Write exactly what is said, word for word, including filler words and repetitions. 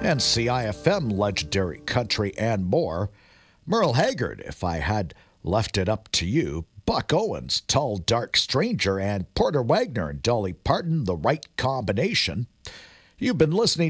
and C I F M Legendary Country and more. Merle Haggard, If I Had Left It Up to You, Buck Owens, Tall Dark Stranger, and Porter Wagoner and Dolly Parton, The Right Combination. You've been listening